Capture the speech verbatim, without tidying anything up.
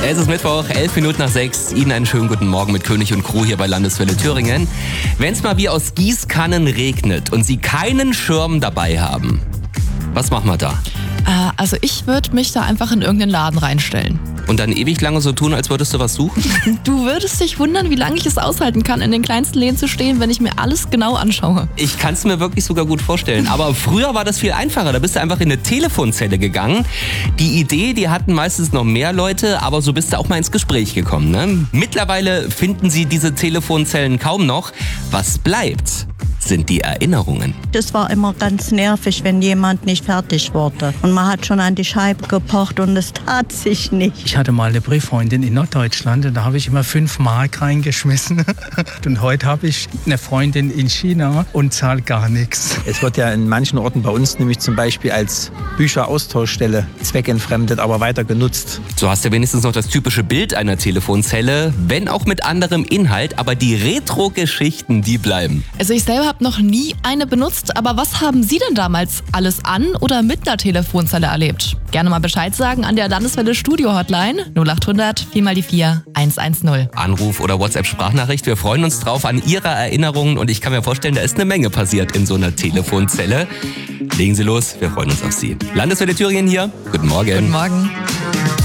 Es ist Mittwoch, elf Minuten nach sechs. Ihnen einen schönen guten Morgen mit König und Crew hier bei Landeswelle Thüringen. Wenn es mal wie aus Gießkannen regnet und Sie keinen Schirm dabei haben, was machen wir da? Äh, also ich würde mich da einfach in irgendeinen Laden reinstellen. Und dann ewig lange so tun, als würdest du was suchen? Du würdest dich wundern, wie lange ich es aushalten kann, in den kleinsten Läden zu stehen, wenn ich mir alles genau anschaue. Ich kann es mir wirklich sogar gut vorstellen. Aber früher war das viel einfacher. Da bist du einfach in eine Telefonzelle gegangen. Die Idee, die hatten meistens noch mehr Leute, aber so bist du auch mal ins Gespräch gekommen. Ne? Mittlerweile finden sie diese Telefonzellen kaum noch. Was bleibt, sind die Erinnerungen. Das war immer ganz nervig, wenn jemand nicht fertig wurde. Und man hat schon an die Scheibe gepocht und es tat sich nicht. Ich hatte mal eine Brieffreundin in Norddeutschland und da habe ich immer fünf Mark reingeschmissen. Und heute habe ich eine Freundin in China und zahle gar nichts. Es wird ja in manchen Orten bei uns nämlich zum Beispiel als Bücheraustauschstelle zweckentfremdet, aber weiter genutzt. So hast du wenigstens noch das typische Bild einer Telefonzelle, wenn auch mit anderem Inhalt, aber die Retro-Geschichten, die bleiben. Also ich selber habe noch nie eine benutzt, aber was haben Sie denn damals alles an oder mit einer Telefonzelle erlebt? Gerne mal Bescheid sagen an der Landeswelle Studio Hotline null acht hundert vier mal die vier eins eins null. Anruf oder WhatsApp-Sprachnachricht. Wir freuen uns drauf an Ihre Erinnerungen und ich kann mir vorstellen, da ist eine Menge passiert in so einer Telefonzelle. Legen Sie los, wir freuen uns auf Sie. Landeswelle Thüringen hier. Guten Morgen. Guten Morgen.